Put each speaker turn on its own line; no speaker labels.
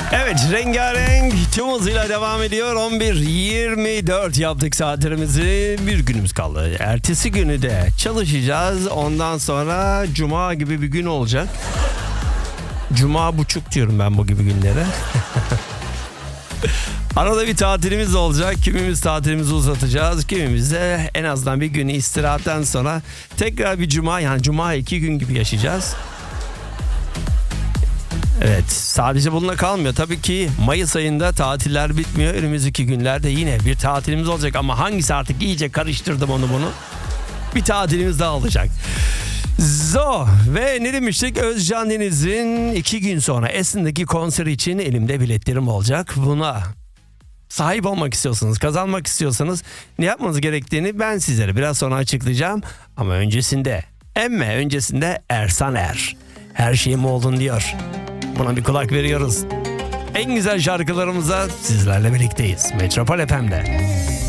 Evet, rengarenk tüm hızıyla devam ediyor. 11.24 yaptık saatlerimizi. Bir günümüz kaldı. Ertesi günü de çalışacağız. Ondan sonra cuma gibi bir gün olacak. Cuma buçuk diyorum ben bu gibi günlere. Arada bir tatilimiz olacak. Kimimiz tatilimizi uzatacağız. Kimimiz de en azından bir günü istirahatten sonra tekrar bir cuma, yani cuma 2 gün gibi yaşayacağız. Evet, sadece bununla kalmıyor. Tabii ki Mayıs ayında tatiller bitmiyor. Önümüzdeki günlerde yine bir tatilimiz olacak. Ama hangisi artık, iyice karıştırdım onu bunu. Bir tatilimiz daha olacak. Ve ne demiştik? Özcan Deniz'in 2 gün sonra Esen'deki konseri için elimde biletlerim olacak. Buna sahip olmak istiyorsanız, kazanmak istiyorsanız ne yapmanız gerektiğini ben sizlere biraz sonra açıklayacağım. Ama öncesinde Ersan Er. Her şeyim oldun diyor. Buna bir kulak veriyoruz. En güzel şarkılarımıza sizlerle birlikteyiz. Metropol FM'de.